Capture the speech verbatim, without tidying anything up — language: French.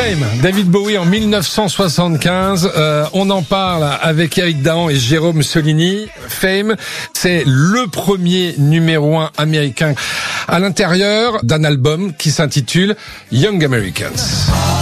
Fame, David Bowie en mille neuf cent soixante-quinze. Euh, on en parle avec Eric Dahan et Jérôme Solini. Fame, c'est le premier numéro un américain à l'intérieur d'un album qui s'intitule Young Americans.